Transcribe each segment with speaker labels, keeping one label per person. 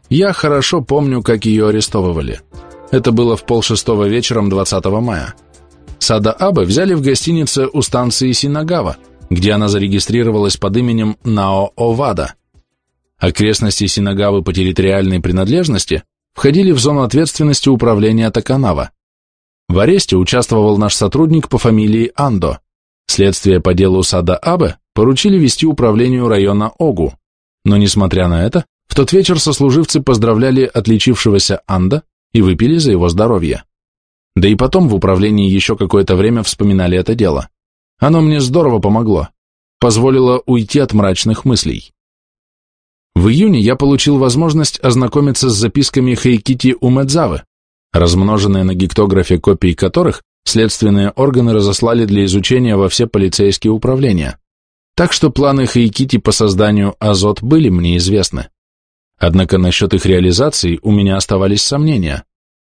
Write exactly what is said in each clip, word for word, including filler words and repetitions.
Speaker 1: Я хорошо помню, как ее арестовывали. Это было в полшестого вечером двадцатого мая. Сада Абе взяли в гостинице у станции Синагава, где она зарегистрировалась под именем Нао Овада. Окрестности Синагавы по территориальной принадлежности входили в зону ответственности управления Таканава. В аресте участвовал наш сотрудник по фамилии Андо. Следствие по делу Сада Абе поручили вести управлению района Огу, но, несмотря на это, в тот вечер сослуживцы поздравляли отличившегося Андо и выпили за его здоровье. Да и потом в управлении еще какое-то время вспоминали это дело. Оно мне здорово помогло, позволило уйти от мрачных мыслей. В июне я получил возможность ознакомиться с записками Хэйкити Умэдзавы, размноженные на гектографе копии которых следственные органы разослали для изучения во все полицейские управления. Так что планы Хэйкити по созданию Азот были мне известны. Однако насчет их реализации у меня оставались сомнения.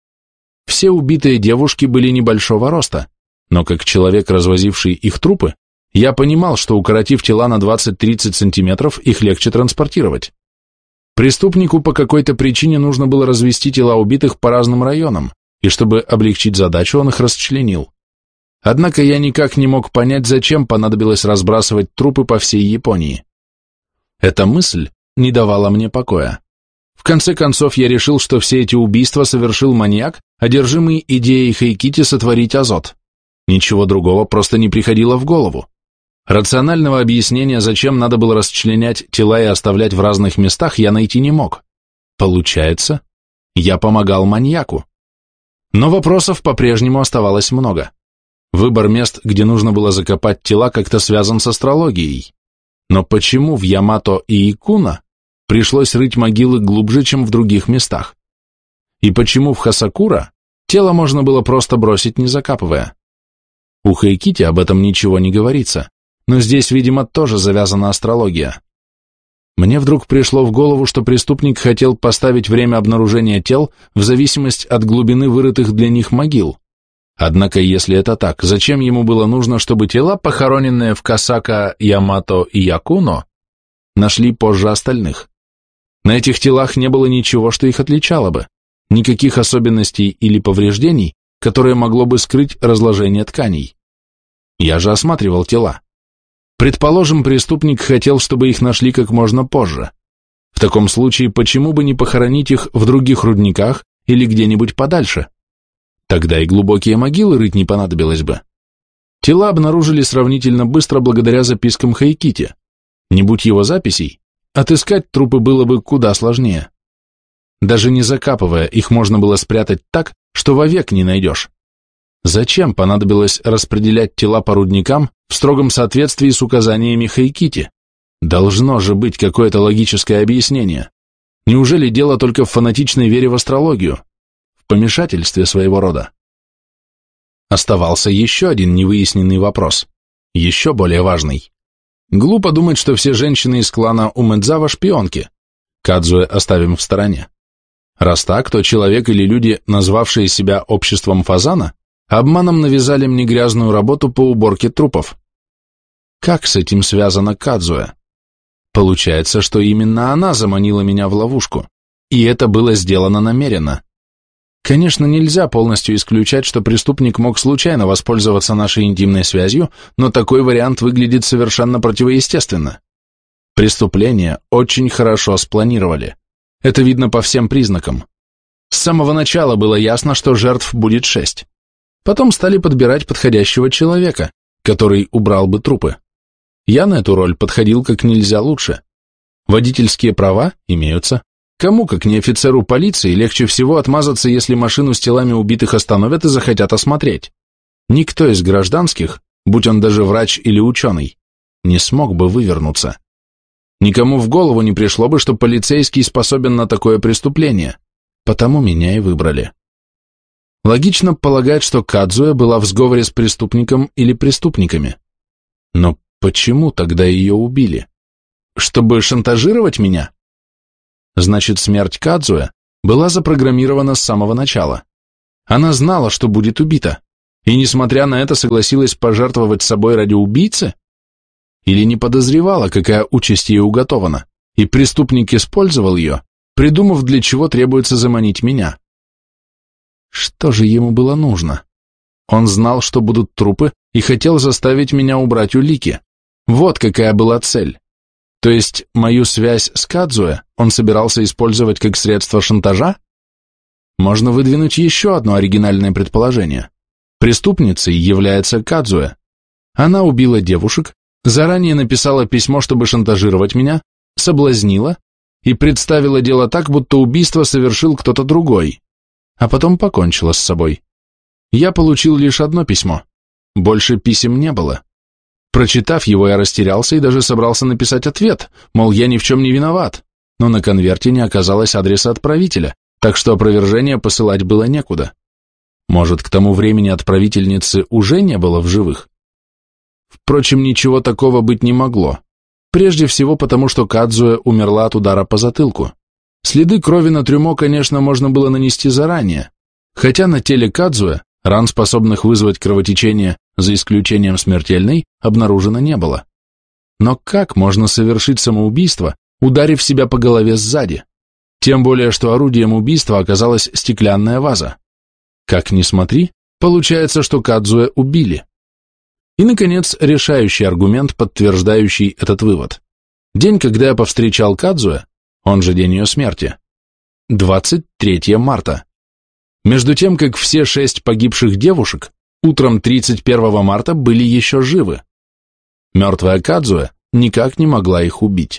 Speaker 1: Все убитые девушки были небольшого роста, но как человек, развозивший их трупы, я понимал, что укоротив тела на двадцать-тридцать сантиметров, их легче транспортировать. Преступнику по какой-то причине нужно было развести тела убитых по разным районам, и чтобы облегчить задачу, он их расчленил. Однако я никак не мог понять, зачем понадобилось разбрасывать трупы по всей Японии. Эта мысль не давала мне покоя. В конце концов, я решил, что все эти убийства совершил маньяк, одержимый идеей Хэйкити сотворить Азот. Ничего другого просто не приходило в голову. Рационального объяснения, зачем надо было расчленять тела и оставлять в разных местах, я найти не мог. Получается, я помогал маньяку. Но вопросов по-прежнему оставалось много. Выбор мест, где нужно было закопать тела, как-то связан с астрологией. Но почему в Ямато и Икуна пришлось рыть могилы глубже, чем в других местах? И почему в Хасакура тело можно было просто бросить, не закапывая? У Хэйкити об этом ничего не говорится, но здесь, видимо, тоже завязана астрология. Мне вдруг пришло в голову, что преступник хотел поставить время обнаружения тел в зависимость от глубины вырытых для них могил. Однако, если это так, зачем ему было нужно, чтобы тела, похороненные в Касака, Ямато и Якуно, нашли позже остальных? На этих телах не было ничего, что их отличало бы, никаких особенностей или повреждений, которые могло бы скрыть разложение тканей. Я же осматривал тела. Предположим, преступник хотел, чтобы их нашли как можно позже. В таком случае, почему бы не похоронить их в других рудниках или где-нибудь подальше? Тогда и глубокие могилы рыть не понадобилось бы. Тела обнаружили сравнительно быстро благодаря запискам Хэйкити. Не будь его записей, отыскать трупы было бы куда сложнее. Даже не закапывая, их можно было спрятать так, что вовек не найдешь. Зачем понадобилось распределять тела по рудникам в строгом соответствии с указаниями Хэйкити? Должно же быть какое-то логическое объяснение. Неужели дело только в фанатичной вере в астрологию? В помешательстве своего рода? Оставался еще один невыясненный вопрос, еще более важный. Глупо думать, что все женщины из клана Умэдзава шпионки. Кадзуэ оставим в стороне. Раз так, то человек или люди, назвавшие себя обществом фазана, обманом навязали мне грязную работу по уборке трупов. Как с этим связана Кадзуэ? Получается, что именно она заманила меня в ловушку, и это было сделано намеренно. Конечно, нельзя полностью исключать, что преступник мог случайно воспользоваться нашей интимной связью, но такой вариант выглядит совершенно противоестественно. Преступление очень хорошо спланировали. Это видно по всем признакам. С самого начала было ясно, что жертв будет шесть. Потом стали подбирать подходящего человека, который убрал бы трупы. Я на эту роль подходил как нельзя лучше. Водительские права имеются. Кому, как не офицеру полиции, легче всего отмазаться, если машину с телами убитых остановят и захотят осмотреть? Никто из гражданских, будь он даже врач или ученый, не смог бы вывернуться. Никому в голову не пришло бы, что полицейский способен на такое преступление, потому меня и выбрали. Логично полагать, что Кадзуэ была в сговоре с преступником или преступниками. Но почему тогда ее убили? Чтобы шантажировать меня? Значит, смерть Кадзуэ была запрограммирована с самого начала. Она знала, что будет убита, и, несмотря на это, согласилась пожертвовать собой ради убийцы? Или не подозревала, какая участь ей уготована, и преступник использовал ее, придумав, для чего требуется заманить меня. Что же ему было нужно? Он знал, что будут трупы, и хотел заставить меня убрать улики. Вот какая была цель. То есть мою связь с Кадзуэ он собирался использовать как средство шантажа? Можно выдвинуть еще одно оригинальное предположение. Преступницей является Кадзуэ. Она убила девушек, заранее написала письмо, чтобы шантажировать меня, соблазнила и представила дело так, будто убийство совершил кто-то другой, а потом покончила с собой. Я получил лишь одно письмо. Больше писем не было. Прочитав его, я растерялся и даже собрался написать ответ, мол, я ни в чем не виноват, но на конверте не оказалось адреса отправителя, так что опровержение посылать было некуда. Может, к тому времени отправительницы уже не было в живых? Впрочем, ничего такого быть не могло. Прежде всего потому, что Кадзуэ умерла от удара по затылку. Следы крови на трюмо, конечно, можно было нанести заранее, хотя на теле Кадзуэ ран, способных вызвать кровотечение, за исключением смертельной, обнаружено не было. Но как можно совершить самоубийство, ударив себя по голове сзади? Тем более, что орудием убийства оказалась стеклянная ваза. Как ни смотри, получается, что Кадзуэ убили. И, наконец, решающий аргумент, подтверждающий этот вывод. День, когда я повстречал Кадзуэ, он же день ее смерти, двадцать третьего марта. Между тем, как все шесть погибших девушек утром тридцать первого марта были еще живы. Мертвая Кадзуэ никак не могла их убить.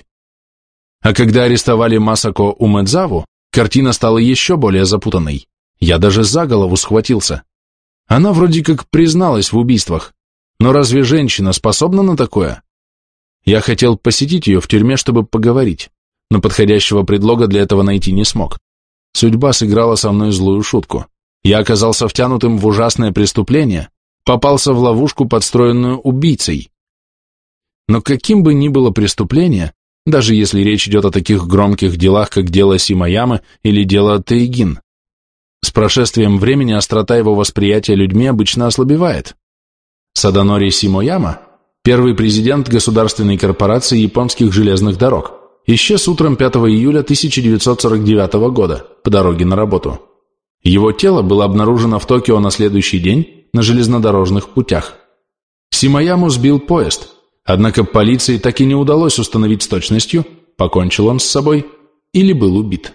Speaker 1: А когда арестовали Масако Умэдзаву, картина стала еще более запутанной. Я даже за голову схватился. Она вроде как призналась в убийствах, но разве женщина способна на такое? Я хотел посетить ее в тюрьме, чтобы поговорить, но подходящего предлога для этого найти не смог. Судьба сыграла со мной злую шутку. Я оказался втянутым в ужасное преступление, попался в ловушку, подстроенную убийцей. Но каким бы ни было преступление, даже если речь идет о таких громких делах, как дело Симаямы или дело Тэйгин, с прошествием времени острота его восприятия людьми обычно ослабевает. Саданори Симояма, первый президент государственной корпорации японских железных дорог, исчез утром пятого июля тысяча девятьсот сорок девятого года по дороге на работу. Его тело было обнаружено в Токио на следующий день на железнодорожных путях. Симаяму сбил поезд, однако полиции так и не удалось установить с точностью, покончил он с собой или был убит.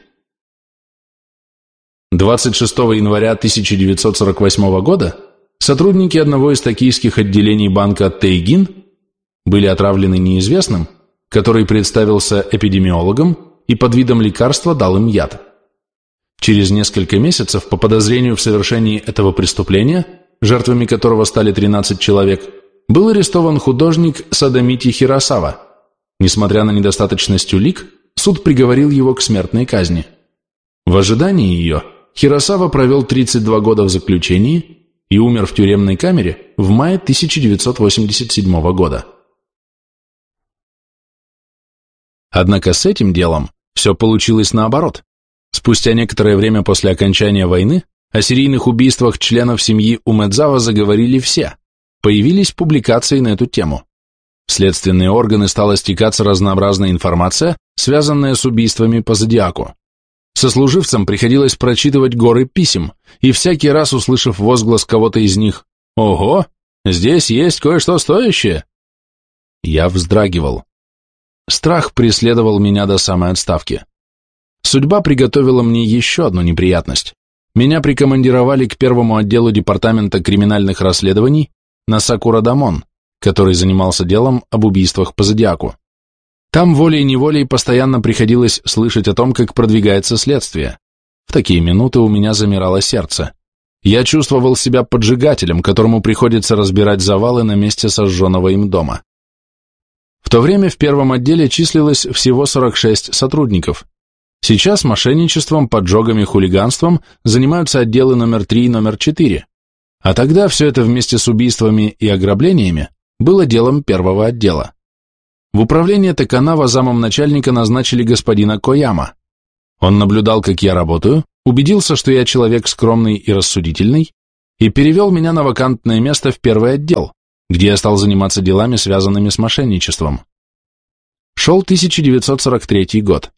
Speaker 1: двадцать шестого января тысяча девятьсот сорок восьмого года сотрудники одного из токийских отделений банка Тэйгин были отравлены неизвестным, который представился эпидемиологом и под видом лекарства дал им яд. Через несколько месяцев по подозрению в совершении этого преступления, жертвами которого стали тринадцать человек, был арестован художник Садамити Хиросава. Несмотря на недостаточность улик, суд приговорил его к смертной казни. В ожидании ее Хиросава провел тридцать два года в заключении и умер в тюремной камере в мае тысяча девятьсот восемьдесят седьмого года. Однако с этим делом все получилось наоборот. Спустя некоторое время после окончания войны о серийных убийствах членов семьи Умэдзава заговорили все. Появились публикации на эту тему. В следственные органы стала стекаться разнообразная информация, связанная с убийствами по зодиаку. Сослуживцам приходилось прочитывать горы писем, и всякий раз, услышав возглас кого-то из них «Ого, здесь есть кое-что стоящее!», я вздрагивал. Страх преследовал меня до самой отставки. Судьба приготовила мне еще одну неприятность. Меня прикомандировали к первому отделу департамента криминальных расследований на Сакурадамон, который занимался делом об убийствах по зодиаку. Там волей-неволей постоянно приходилось слышать о том, как продвигается следствие. В такие минуты у меня замирало сердце. Я чувствовал себя поджигателем, которому приходится разбирать завалы на месте сожженного им дома. В то время в первом отделе числилось всего сорок шесть сотрудников. Сейчас мошенничеством, поджогами, хулиганством занимаются отделы номер три и номер четыре. А тогда все это вместе с убийствами и ограблениями было делом первого отдела. В управление Таканава замом начальника назначили господина Кояма. Он наблюдал, как я работаю, убедился, что я человек скромный и рассудительный, и перевел меня на вакантное место в первый отдел, где я стал заниматься делами, связанными с мошенничеством. Шел тысяча девятьсот сорок третий год.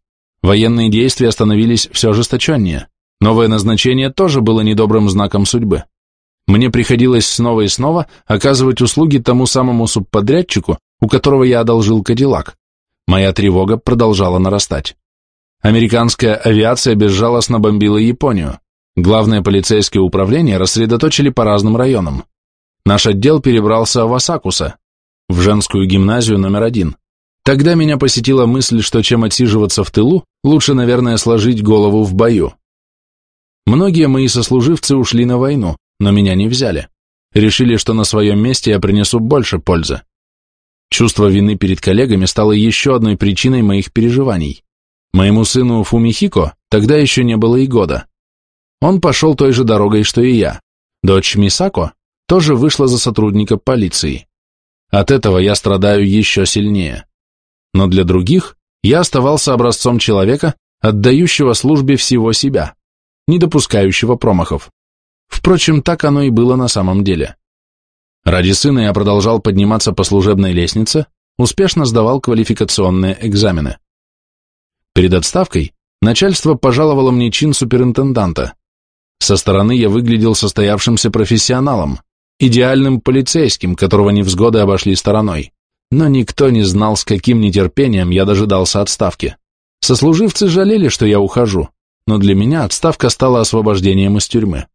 Speaker 1: Военные действия становились все ожесточеннее. Новое назначение тоже было недобрым знаком судьбы. Мне приходилось снова и снова оказывать услуги тому самому субподрядчику, у которого я одолжил Кадиллак. Моя тревога продолжала нарастать. Американская авиация безжалостно бомбила Японию. Главное полицейское управление рассредоточили по разным районам. Наш отдел перебрался в Асакуса, в женскую гимназию номер один. Тогда меня посетила мысль, что чем отсиживаться в тылу, лучше, наверное, сложить голову в бою. Многие мои сослуживцы ушли на войну, но меня не взяли. Решили, что на своем месте я принесу больше пользы. Чувство вины перед коллегами стало еще одной причиной моих переживаний. Моему сыну Фумихико тогда еще не было и года. Он пошел той же дорогой, что и я. Дочь Мисако тоже вышла за сотрудника полиции. От этого я страдаю еще сильнее. Но для других я оставался образцом человека, отдающего службе всего себя, не допускающего промахов. Впрочем, так оно и было на самом деле. Ради сына я продолжал подниматься по служебной лестнице, успешно сдавал квалификационные экзамены. Перед отставкой начальство пожаловало мне чин суперинтенданта. Со стороны я выглядел состоявшимся профессионалом, идеальным полицейским, которого невзгоды обошли стороной. Но никто не знал, с каким нетерпением я дожидался отставки. Сослуживцы жалели, что я ухожу, но для меня отставка стала освобождением из тюрьмы.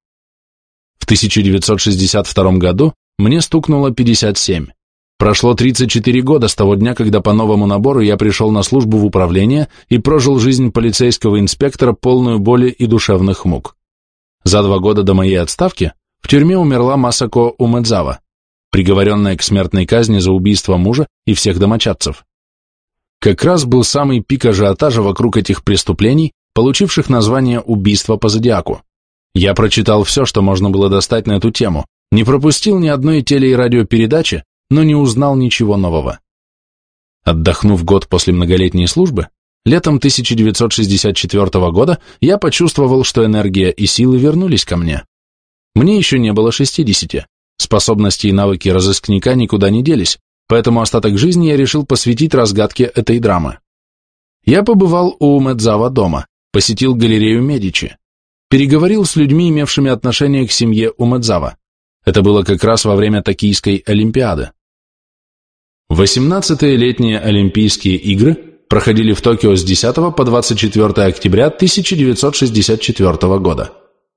Speaker 1: В тысяча девятьсот шестьдесят втором году мне стукнуло пятьдесят семь. Прошло тридцать четыре года с того дня, когда по новому набору я пришел на службу в управление и прожил жизнь полицейского инспектора, полную боли и душевных мук. За два года до моей отставки в тюрьме умерла Масако Умэдзава, приговоренная к смертной казни за убийство мужа и всех домочадцев. Как раз был самый пик ажиотажа вокруг этих преступлений, получивших название «убийство по зодиаку». Я прочитал все, что можно было достать на эту тему, не пропустил ни одной теле- и радиопередачи, но не узнал ничего нового. Отдохнув год после многолетней службы, летом тысяча девятьсот шестьдесят четвёртого года я почувствовал, что энергия и силы вернулись ко мне. Мне еще не было шестидесяти, способности и навыки разыскника никуда не делись, поэтому остаток жизни я решил посвятить разгадке этой драмы. Я побывал у Умэдзава дома, посетил галерею Медичи, переговорил с людьми, имевшими отношение к семье Умэдзава. Это было как раз во время Токийской Олимпиады. восемнадцатые летние Олимпийские игры проходили в Токио с десятого по двадцать четвёртое октября тысяча девятьсот шестьдесят четвёртого года.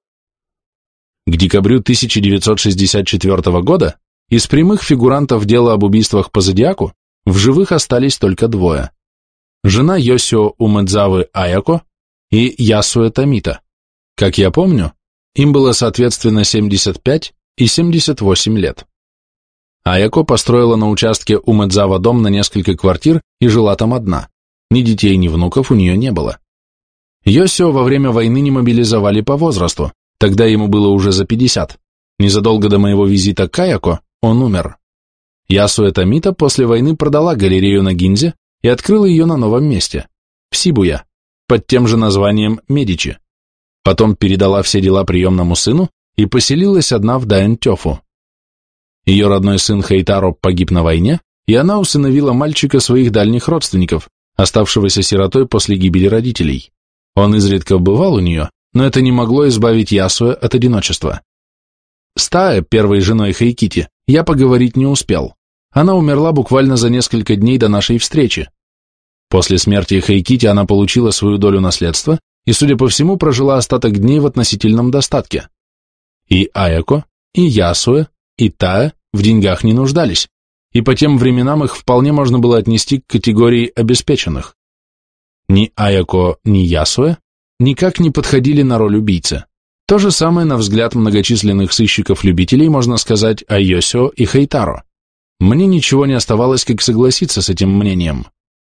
Speaker 1: К декабрю тысяча девятьсот шестьдесят четвёртого года из прямых фигурантов дела об убийствах по зодиаку в живых остались только двое. Жена Йосио Умэдзавы Аяко и Ясуэ Томита. Как я помню, им было соответственно семьдесят пять и семьдесят восемь лет. Аяко построила на участке Умэдзава дом на несколько квартир и жила там одна. Ни детей, ни внуков у нее не было. Йосио во время войны не мобилизовали по возрасту, тогда ему было уже за пятьдесят. Незадолго до моего визита к Аяко он умер. Ясуэ Томита после войны продала галерею на Гинзе и открыла ее на новом месте, в Сибуя, под тем же названием Медичи. Потом передала все дела приемному сыну и поселилась одна в Дайнтёфу. Ее родной сын Хейтаро погиб на войне, и она усыновила мальчика своих дальних родственников, оставшегося сиротой после гибели родителей. Он изредка бывал у нее, но это не могло избавить Ясуэ от одиночества. С Таэ, первой женой Хэйкити, я поговорить не успел. Она умерла буквально за несколько дней до нашей встречи. После смерти Хэйкити она получила свою долю наследства и, судя по всему, прожила остаток дней в относительном достатке. И Аяко, и Ясуэ, и Таэ в деньгах не нуждались, и по тем временам их вполне можно было отнести к категории обеспеченных. Ни Аяко, ни Ясуэ никак не подходили на роль убийцы. То же самое, на взгляд многочисленных сыщиков-любителей, можно сказать о Йосио и Хейтаро. Мне ничего не оставалось, как согласиться с этим мнением.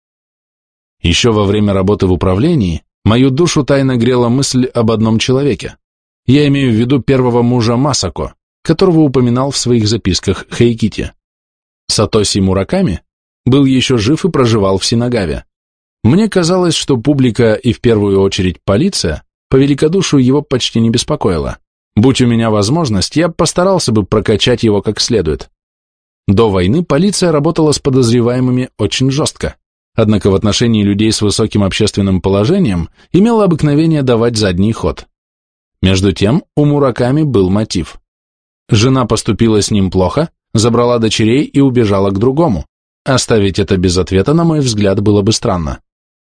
Speaker 1: Еще во время работы в управлении мою душу тайно грела мысль об одном человеке. Я имею в виду первого мужа Масако, которого упоминал в своих записках Хэйкити. Сатоси Мураками был еще жив и проживал в Синагаве. Мне казалось, что публика и в первую очередь полиция по великодушию его почти не беспокоила. Будь у меня возможность, я постарался бы прокачать его как следует. До войны полиция работала с подозреваемыми очень жестко. однако в отношении людей с высоким общественным положением имел обыкновение давать задний ход. Между тем у Мураками был мотив. Жена поступила с ним плохо, забрала дочерей и убежала к другому. Оставить это без ответа, на мой взгляд, было бы странно.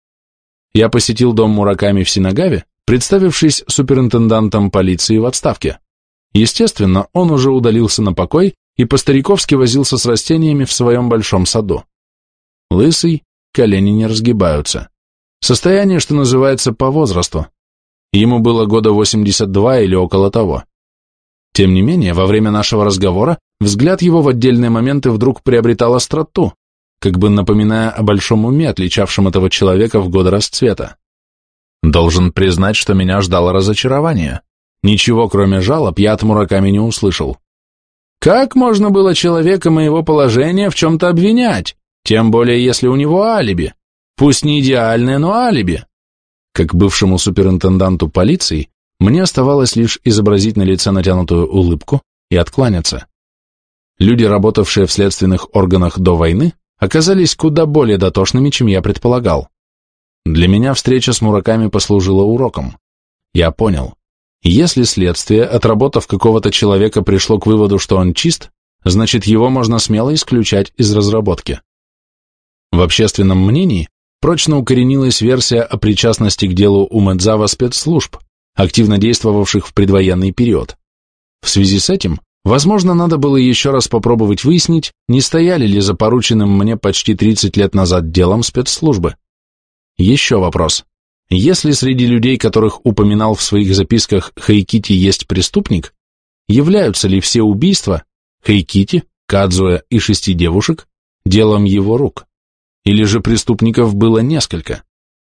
Speaker 1: Я посетил дом Мураками в Синагаве, представившись суперинтендантом полиции в отставке. Естественно, он уже удалился на покой и по-стариковски возился с растениями в своем большом саду. Лысый, колени не разгибаются. Состояние, что называется, по возрасту. Ему было года восемьдесят два или около того. Тем не менее, во время нашего разговора взгляд его в отдельные моменты вдруг приобретал остроту, как бы напоминая о большом уме, отличавшем этого человека в годы расцвета. Должен признать, что меня ждало разочарование. Ничего, кроме жалоб, я от Мураками не услышал. Как можно было человека моего положения в чем-то обвинять, тем более если у него алиби? Пусть не идеальное, но алиби. Как бывшему суперинтенданту полиции, мне оставалось лишь изобразить на лице натянутую улыбку и откланяться. Люди, работавшие в следственных органах до войны, оказались куда более дотошными, чем я предполагал. Для меня встреча с Мураками послужила уроком. Я понял, если следствие, отработав какого-то человека, пришло к выводу, что он чист, значит, его можно смело исключать из разработки. В общественном мнении прочно укоренилась версия о причастности к делу Умэдзава спецслужб, активно действовавших в предвоенный период. В связи с этим, возможно, надо было еще раз попробовать выяснить, не стояли ли за порученным мне почти тридцать лет назад делом спецслужбы. Еще вопрос. Если среди людей, которых упоминал в своих записках Хэйкити, есть преступник, являются ли все убийства Хэйкити, Кадзуэ и шести девушек делом его рук? Или же преступников было несколько?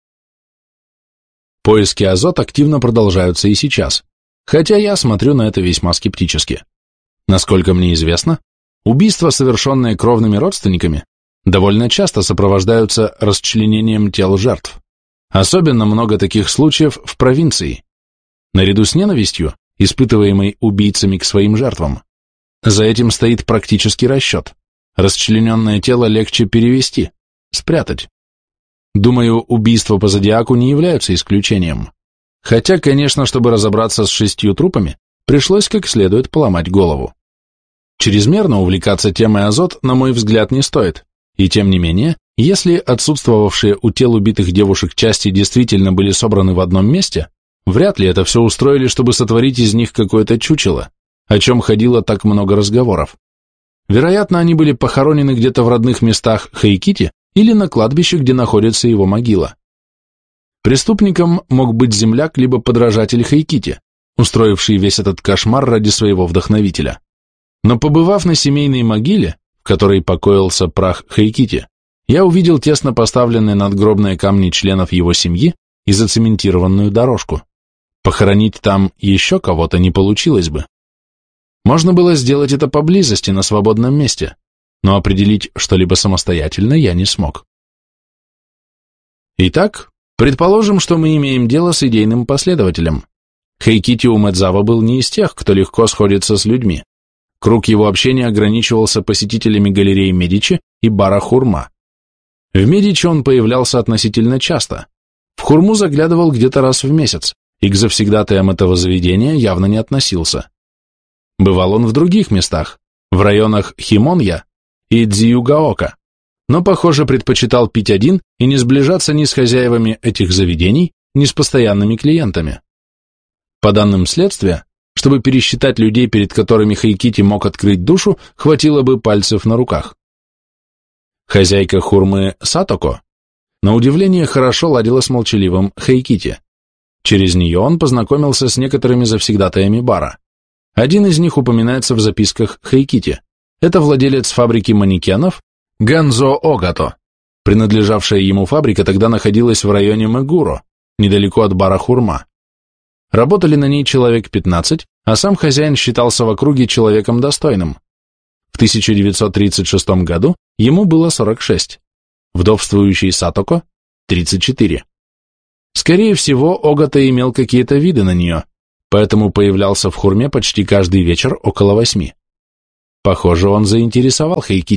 Speaker 1: Поиски Азот активно продолжаются и сейчас, хотя я смотрю на это весьма скептически. Насколько мне известно, убийства, совершенные кровными родственниками, довольно часто сопровождаются расчленением тел жертв. Особенно много таких случаев в провинции. Наряду с ненавистью, испытываемой убийцами к своим жертвам, за этим стоит практический расчет. Расчлененное тело легче перевести, спрятать. Думаю, убийства по зодиаку не являются исключением. Хотя, конечно, чтобы разобраться с шестью трупами, пришлось как следует поломать голову. Чрезмерно увлекаться темой Азот, на мой взгляд, не стоит. И тем не менее, если отсутствовавшие у тел убитых девушек части действительно были собраны в одном месте, вряд ли это все устроили, чтобы сотворить из них какое-то чучело, о чем ходило так много разговоров. Вероятно, они были похоронены где-то в родных местах Хэйкити или на кладбище, где находится его могила. Преступником мог быть земляк либо подражатель Хэйкити, устроивший весь этот кошмар ради своего вдохновителя. Но побывав на семейной могиле, в которой покоился прах Хэйкити, я увидел тесно поставленные надгробные камни членов его семьи и зацементированную дорожку. Похоронить там еще кого-то не получилось бы. Можно было сделать это поблизости, на свободном месте, но определить что-либо самостоятельно я не смог. Итак, предположим, что мы имеем дело с идейным последователем. Хэйкити Умэдзава был не из тех, кто легко сходится с людьми. Круг его общения ограничивался посетителями галереи Медичи и бара Хурма. В Медичи он появлялся относительно часто. В Хурму заглядывал где-то раз в месяц, и к завсегдатаям этого заведения явно не относился. Бывал он в других местах, в районах Химонья и Дзиюгаока, но, похоже, предпочитал пить один и не сближаться ни с хозяевами этих заведений, ни с постоянными клиентами. По данным следствия, чтобы пересчитать людей, перед которыми Хэйкити мог открыть душу, хватило бы пальцев на руках. Хозяйка Хурмы Сатоко, на удивление, хорошо ладила с молчаливым Хэйкити. Через нее он познакомился с некоторыми завсегдатаями бара. Один из них упоминается в записках Хэйкити. Это владелец фабрики манекенов Ганзо Огато. Принадлежавшая ему фабрика тогда находилась в районе Мэгуро, недалеко от бара Хурма. Работали на ней человек пятнадцать, а сам хозяин считался в округе человеком достойным. В тысяча девятьсот тридцать шестом году ему было сорок шесть, вдовствующий Сатоко – тридцать четыре. Скорее всего, Огато имел какие-то виды на нее, поэтому появлялся в Хурме почти каждый вечер около восьми. Похоже, он заинтересовал Хэйкити,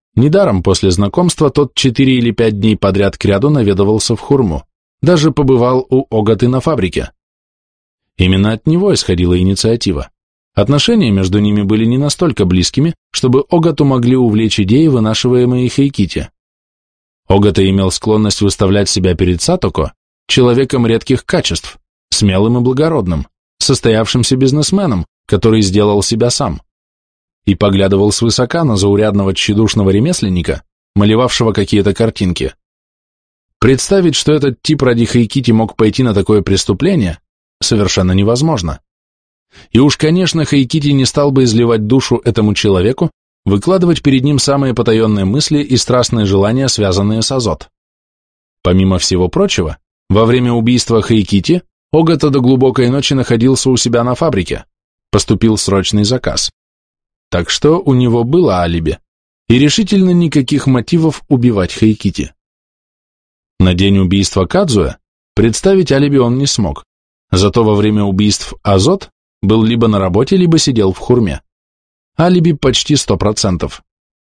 Speaker 1: Недаром после знакомства тот четыре или пять дней подряд кряду наведывался в Хурму, даже побывал у Огаты на фабрике. Именно от него исходила инициатива. Отношения между ними были не настолько близкими, чтобы Огату могли увлечь идеи, вынашиваемые Хэйкити. Огата имел склонность выставлять себя перед Сатоко человеком редких качеств, смелым и благородным, состоявшимся бизнесменом, который сделал себя сам, и поглядывал свысока на заурядного тщедушного ремесленника, малевавшего какие-то картинки. Представить, что этот тип ради Хэйкити мог пойти на такое преступление, совершенно невозможно. И уж, конечно, Хэйкити не стал бы изливать душу этому человеку, выкладывать перед ним самые потаенные мысли и страстные желания, связанные с Азот. Помимо всего прочего, во время убийства Хэйкити Огата до глубокой ночи находился у себя на фабрике, поступил срочный заказ. Так что у него было алиби, и решительно никаких мотивов убивать Хэйкити. На день убийства Кадзуэ представить алиби он не смог, зато во время убийств Азот был либо на работе, либо сидел в Хурме. Алиби почти сто процентов.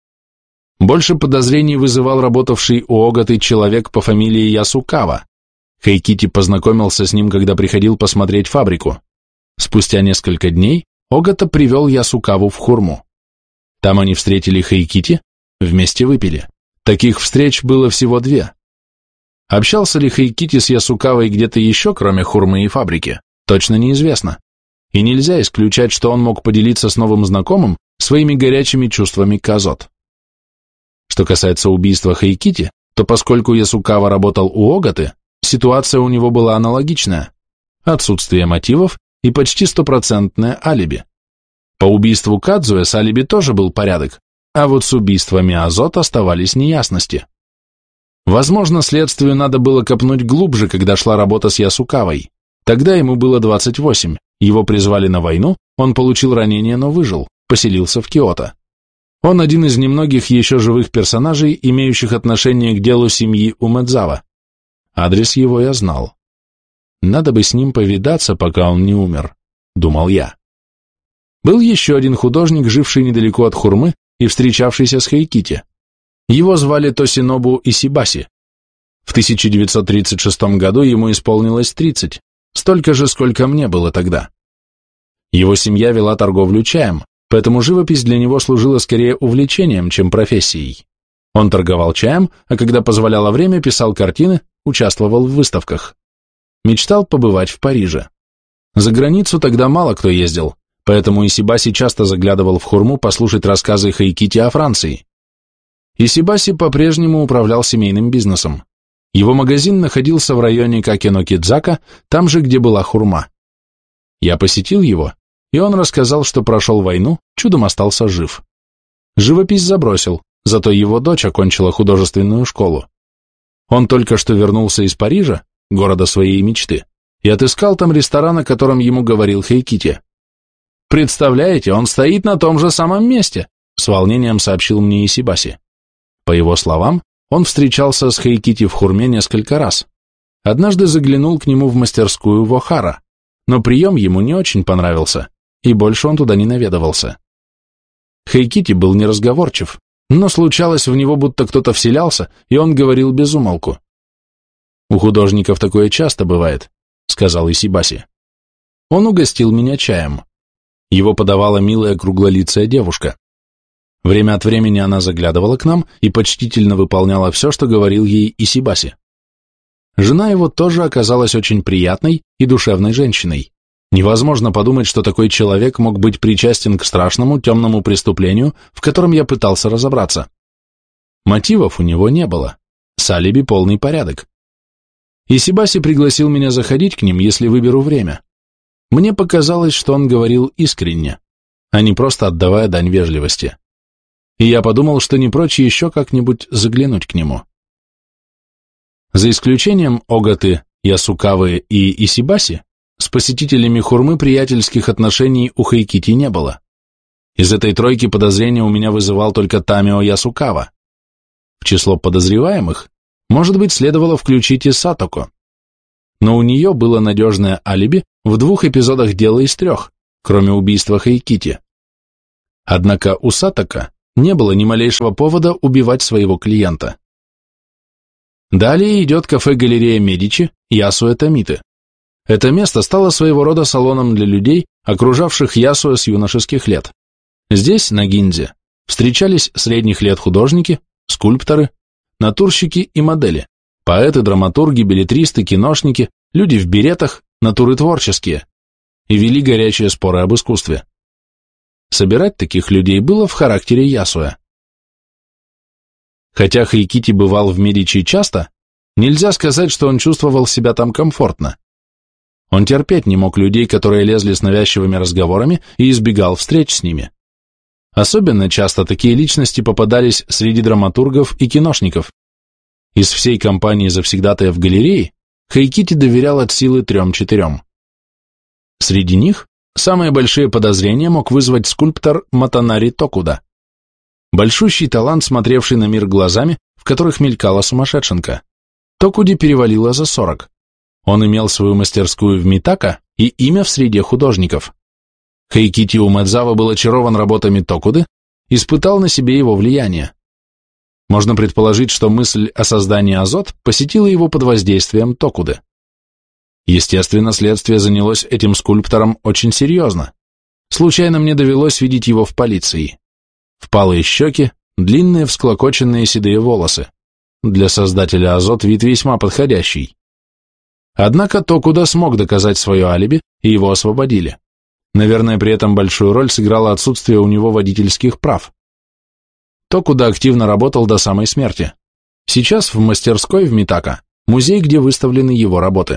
Speaker 1: Больше подозрений вызывал работавший у Огаты человек по фамилии Ясукава. Хэйкити познакомился с ним, когда приходил посмотреть фабрику. Спустя несколько дней Огата привел Ясукаву в Хурму. Там они встретили Хэйкити, вместе выпили. Таких встреч было всего две. Общался ли Хэйкити с Ясукавой где-то еще, кроме Хурмы и фабрики, точно неизвестно. И нельзя исключать, что он мог поделиться с новым знакомым своими горячими чувствами к Азот. Что касается убийства Хэйкити, то поскольку Ясукава работал у Огаты, ситуация у него была аналогичная. Отсутствие мотивов и почти стопроцентное алиби. По убийству Кадзуэ с алиби тоже был порядок, а вот с убийствами Азот оставались неясности. Возможно, следствию надо было копнуть глубже, когда шла работа с Ясукавой. Тогда ему было двадцать восемь, его призвали на войну, он получил ранение, но выжил, поселился в Киото. Он один из немногих еще живых персонажей, имеющих отношение к делу семьи Умэдзава. Адрес его я знал. Надо бы с ним повидаться, пока он не умер, думал я. Был еще один художник, живший недалеко от Хурмы и встречавшийся с Хэйкити. Его звали Тосинобу Исибаси. В тысяча девятьсот тридцать шестом году ему исполнилось тридцать, столько же, сколько мне было тогда. Его семья вела торговлю чаем, поэтому живопись для него служила скорее увлечением, чем профессией. Он торговал чаем, а когда позволяло время, писал картины, участвовал в выставках. Мечтал побывать в Париже. За границу тогда мало кто ездил, поэтому Исибаси часто заглядывал в Хурму послушать рассказы Хэйкити о Франции. Исибаси по-прежнему управлял семейным бизнесом. Его магазин находился в районе Какено-Кидзака, там же, где была Хурма. Я посетил его, и он рассказал, что прошел войну, чудом остался жив. Живопись забросил, зато его дочь окончила художественную школу. Он только что вернулся из Парижа, города своей мечты, и отыскал там ресторан, о котором ему говорил Хэйкити. «Представляете, он стоит на том же самом месте», — с волнением сообщил мне Исибаси. По его словам, он встречался с Хэйкити в Хурме несколько раз. Однажды заглянул к нему в мастерскую в Охара, но прием ему не очень понравился, и больше он туда не наведывался. Хэйкити был неразговорчив, но случалось в него, будто кто-то вселялся, и он говорил без умолку. «У художников такое часто бывает», — сказал Исибаси. Он угостил меня чаем. Его подавала милая круглолицая девушка. Время от времени она заглядывала к нам и почтительно выполняла все, что говорил ей Исибаси. Жена его тоже оказалась очень приятной и душевной женщиной. Невозможно подумать, что такой человек мог быть причастен к страшному темному преступлению, в котором я пытался разобраться. Мотивов у него не было, с алиби полный порядок. Исибаси пригласил меня заходить к ним, если выберу время. Мне показалось, что он говорил искренне, а не просто отдавая дань вежливости. И я подумал, что не прочь еще как-нибудь заглянуть к нему. За исключением Огаты, Ясукавы и Исибаси, с посетителями Хурмы приятельских отношений у Хэйкити не было. Из этой тройки подозрения у меня вызывал только Тамио Ясукава. В число подозреваемых, может быть, следовало включить и Сатоко. Но у нее было надежное алиби в двух эпизодах дела из трех, кроме убийства Хэйкити. Однако у Сатоко не было ни малейшего повода убивать своего клиента. Далее идет кафе-галерея Медичи Ясуэ Томиты. Это место стало своего рода салоном для людей, окружавших Ясуэ с юношеских лет. Здесь, на Гиндзе, встречались средних лет художники, скульпторы, натурщики и модели, поэты, драматурги, беллетристы, киношники, люди в беретах, натуры творческие, и вели горячие споры об искусстве. Собирать таких людей было в характере Ясуэ. Хотя Хэйкити бывал в Медичи часто, нельзя сказать, что он чувствовал себя там комфортно. Он терпеть не мог людей, которые лезли с навязчивыми разговорами, и избегал встреч с ними. Особенно часто такие личности попадались среди драматургов и киношников. Из всей компании завсегдатаев галереи Хэйкити доверял от силы трем-четырем. Среди них самые большие подозрения мог вызвать скульптор Матанари Токуда. Большущий талант, смотревший на мир глазами, в которых мелькала сумасшедшенка. Токуде перевалило за сорок. Он имел свою мастерскую в Митака и имя в среде художников. Хэйкити Умэдзава был очарован работами Токуды, испытал на себе его влияние. Можно предположить, что мысль о создании Азот посетила его под воздействием Токуды. Естественно, следствие занялось этим скульптором очень серьезно. Случайно мне довелось видеть его в полиции. Впалые щеки, длинные всклокоченные седые волосы. Для создателя Азот вид весьма подходящий. Однако Токуда смог доказать свое алиби, и его освободили. Наверное, при этом большую роль сыграло отсутствие у него водительских прав. Токуда активно работал до самой смерти. Сейчас в мастерской в Митака музей, где выставлены его работы.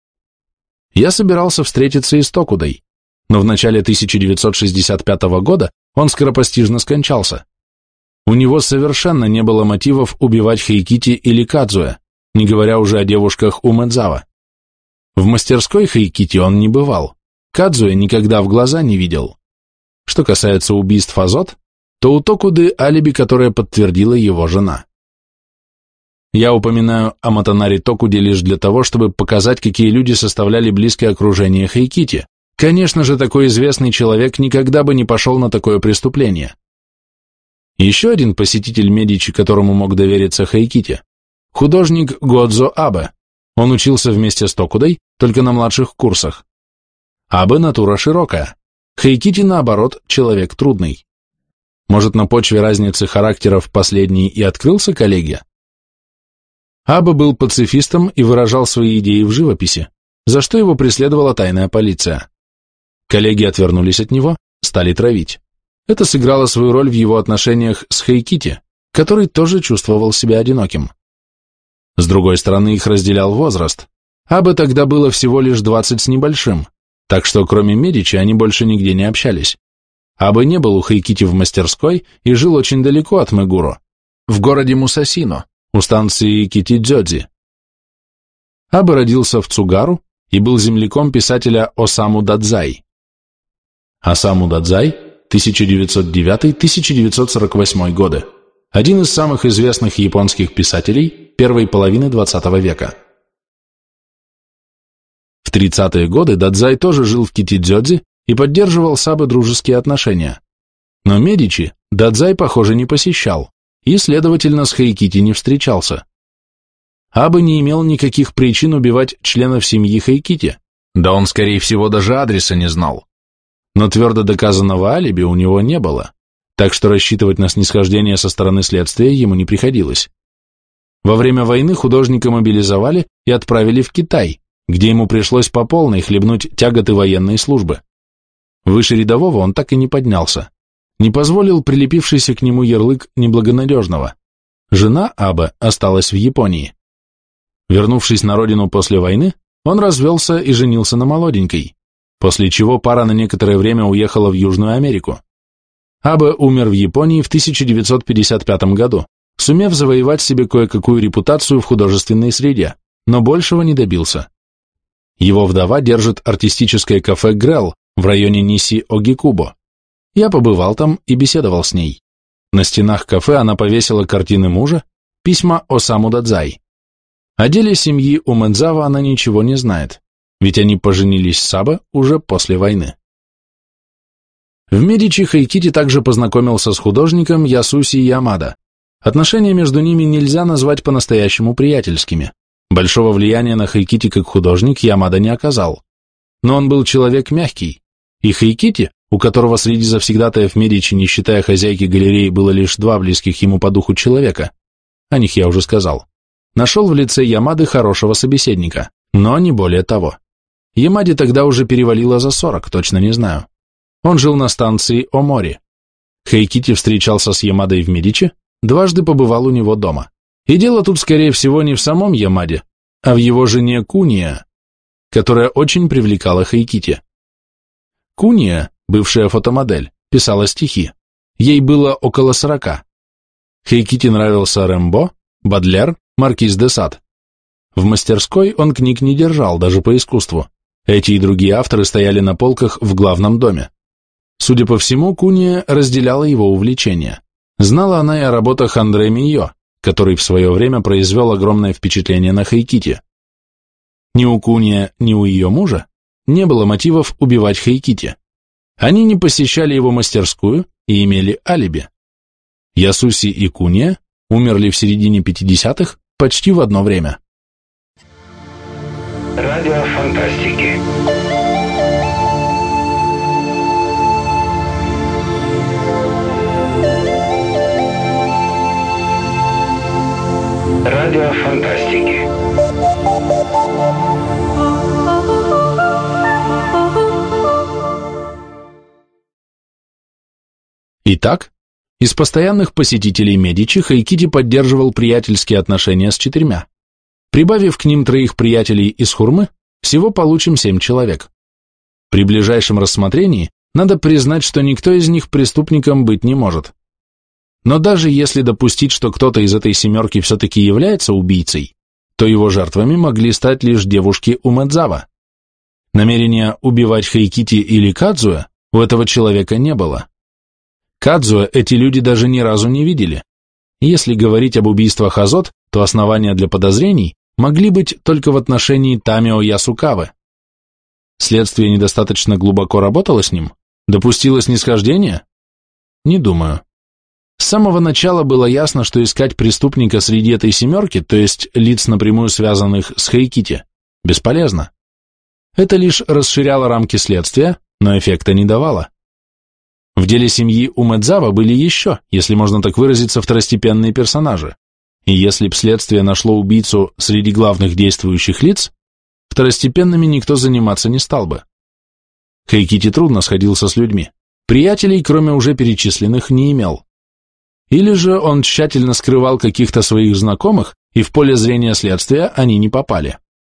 Speaker 1: Я собирался встретиться и с Токудой, но в начале тысяча девятьсот шестьдесят пятого года он скоропостижно скончался. У него совершенно не было мотивов убивать Хэйкити или Кадзуэ, не говоря уже о девушках Умэдзава. В мастерской Хэйкити он не бывал, Кадзуэ никогда в глаза не видел. Что касается убийств Азот, то у Токуды алиби, которое подтвердила его жена. Я упоминаю о Матанари Токуде лишь для того, чтобы показать, какие люди составляли близкое окружение Хэйкити. Конечно же, такой известный человек никогда бы не пошел на такое преступление. Еще один посетитель Медичи, которому мог довериться Хэйкити, художник Годзо Абе. Он учился вместе с Токудой, только на младших курсах. Абе натура широкая, Хэйкити, наоборот, человек трудный. Может, на почве разницы характеров последний и открылся коллеге? Абе был пацифистом и выражал свои идеи в живописи, за что его преследовала тайная полиция. Коллеги отвернулись от него, стали травить. Это сыграло свою роль в его отношениях с Хэйкити, который тоже чувствовал себя одиноким. С другой стороны, их разделял возраст. Абе тогда было всего лишь двадцать с небольшим, так что кроме Медичи они больше нигде не общались. Абе не был у Хэйкити в мастерской и жил очень далеко от Мегуро, в городе Мусасино, у станции Китидзёдзи. Абе родился в Цугару и был земляком писателя Осаму Дадзай. Осаму Дадзай, тысяча девятьсот девятый — тысяча девятьсот сорок восьмой годы, один из самых известных японских писателей первой половины двадцатого века. В тридцатые годы Дадзай тоже жил в Китидзёдзи и поддерживал с Абе дружеские отношения. Но Медичи Дадзай, похоже, не посещал и, следовательно, с Хэйкити не встречался. Абе не имел никаких причин убивать членов семьи Хэйкити, да он, скорее всего, даже адреса не знал. Но твердо доказанного алиби у него не было, так что рассчитывать на снисхождение со стороны следствия ему не приходилось. Во время войны художника мобилизовали и отправили в Китай, где ему пришлось по полной хлебнуть тяготы военной службы. Выше рядового он так и не поднялся, не позволил прилепившийся к нему ярлык неблагонадежного. Жена Абе осталась в Японии. Вернувшись на родину после войны, он развелся и женился на молоденькой, после чего пара на некоторое время уехала в Южную Америку. Абе умер в Японии в тысяча девятьсот пятьдесят пятом году, сумев завоевать себе кое-какую репутацию в художественной среде, но большего не добился. Его вдова держит артистическое кафе «Грелл» в районе Ниси-Огикубо. Я побывал там и беседовал с ней. На стенах кафе она повесила картины мужа, письма Осаму Дадзай. О деле семьи Умэдзава она ничего не знает, ведь они поженились с Абе уже после войны. В Медичи Хайкити также познакомился с художником Ясуси Ямада. Отношения между ними нельзя назвать по-настоящему приятельскими. Большого влияния на Хайкити как художник Ямада не оказал. Но он был человек мягкий, и Хайкити, у которого среди завсегдатаев Медичи, не считая хозяйки галереи, было лишь два близких ему по духу человека, о них я уже сказал, нашел в лице Ямады хорошего собеседника, но не более того. Ямаде тогда уже перевалило за сорок, точно не знаю. Он жил на станции Омори. Хайкити встречался с Ямадой в Медичи, дважды побывал у него дома. И дело тут, скорее всего, не в самом Ямаде, а в его жене Куния, которая очень привлекала Хайкити. Куния, бывшая фотомодель, писала стихи. Ей было около сорока. Хайкити нравился Рембо, Бодлер, Маркиз де Сад. В мастерской он книг не держал, даже по искусству. Эти и другие авторы стояли на полках в главном доме. Судя по всему, Куния разделяла его увлечения. Знала она и о работах Андре Мийо, который в свое время произвел огромное впечатление на Хайкити. Ни у Куния, ни у ее мужа не было мотивов убивать Хайкити. Они не посещали его мастерскую и имели алиби. Ясуси и Куния умерли в середине пятидесятых почти в одно время.
Speaker 2: Радио фантастики. Радио фантастики.
Speaker 1: Итак, из постоянных посетителей Медичи Хайкити поддерживал приятельские отношения с четырьмя. Прибавив к ним троих приятелей из Хурмы, всего получим семь человек. При ближайшем рассмотрении надо признать, что никто из них преступником быть не может. Но даже если допустить, что кто-то из этой семерки все-таки является убийцей, то его жертвами могли стать лишь девушки Умэдзава. Намерения убивать Хайкити или Кадзуэ у этого человека не было. Кадзуэ эти люди даже ни разу не видели. Если говорить об убийствах Азот, то основания для подозрений могли быть только в отношении Тамио Ясукавы. Следствие недостаточно глубоко работало с ним? Допустило снисхождение? Не думаю. С самого начала было ясно, что искать преступника среди этой семерки, то есть лиц, напрямую связанных с Хайкити, бесполезно. Это лишь расширяло рамки следствия, но эффекта не давало. В деле семьи Умэдзава были еще, если можно так выразиться, второстепенные персонажи, и если б следствие нашло убийцу среди главных действующих лиц, второстепенными никто заниматься не стал бы. Хайкити трудно сходился с людьми, приятелей, кроме уже перечисленных, не имел. Или же он тщательно скрывал каких-то своих знакомых, и в поле зрения следствия они не попали.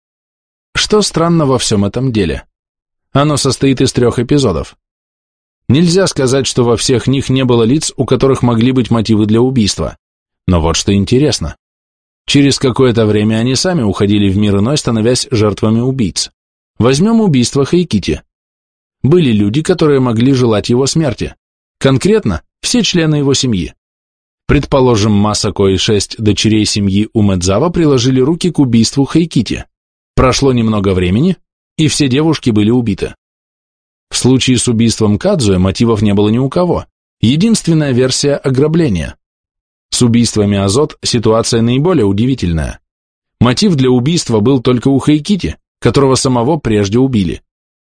Speaker 1: Что странно во всем этом деле? Оно состоит из трех эпизодов. Нельзя сказать, что во всех них не было лиц, у которых могли быть мотивы для убийства. Но вот что интересно. Через какое-то время они сами уходили в мир иной, становясь жертвами убийц. Возьмем убийство Хайкити. Были люди, которые могли желать его смерти. Конкретно, все члены его семьи. Предположим, Масако и шесть дочерей семьи Умэдзава приложили руки к убийству Хайкити. Прошло немного времени, и все девушки были убиты. В случае с убийством Кадзуэ мотивов не было ни у кого. Единственная версия – ограбление. С убийствами Азот ситуация наиболее удивительная. Мотив для убийства был только у Хайкити, которого самого прежде убили.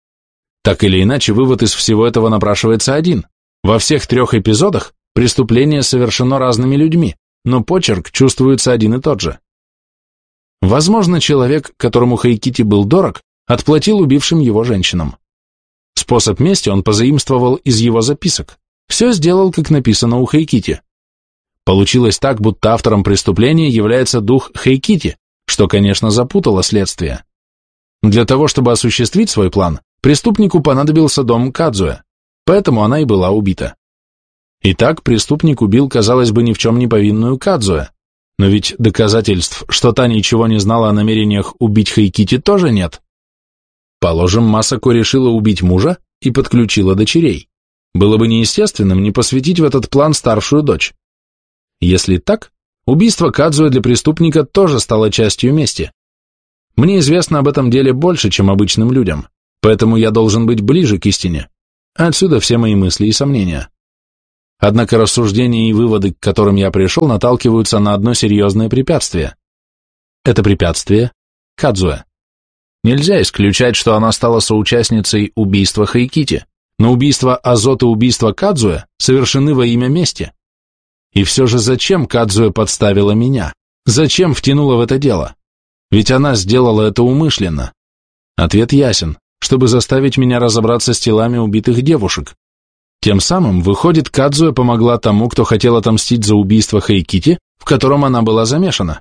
Speaker 1: Так или иначе, вывод из всего этого напрашивается один. Во всех трех эпизодах преступление совершено разными людьми, но почерк чувствуется один и тот же. Возможно, человек, которому Хайкити был дорог, отплатил убившим его женщинам. Способ мести он позаимствовал из его записок. Все сделал, как написано у Хайкити. Получилось так, будто автором преступления является дух Хайкити, что, конечно, запутало следствие. Для того, чтобы осуществить свой план, преступнику понадобился дом Кадзуэ, поэтому она и была убита. Итак, преступник убил, казалось бы, ни в чем не повинную Кадзуэ, но ведь доказательств, что та ничего не знала о намерениях убить Хайкити, тоже нет. Положим, Масако решила убить мужа и подключила дочерей. Было бы неестественным не посвятить в этот план старшую дочь. Если так, убийство Кадзуэ для преступника тоже стало частью мести. Мне известно об этом деле больше, чем обычным людям, поэтому я должен быть ближе к истине. Отсюда все мои мысли и сомнения. Однако рассуждения и выводы, к которым я пришел, наталкиваются на одно серьезное препятствие. Это препятствие – Кадзуэ. Нельзя исключать, что она стала соучастницей убийства Хайкити, но убийство Азот и убийство Кадзуэ совершены во имя мести. И все же зачем Кадзуэ подставила меня? Зачем втянула в это дело? Ведь она сделала это умышленно. Ответ ясен, чтобы заставить меня разобраться с телами убитых девушек. Тем самым, выходит, Кадзуэ помогла тому, кто хотел отомстить за убийство Хайкити, в котором она была замешана.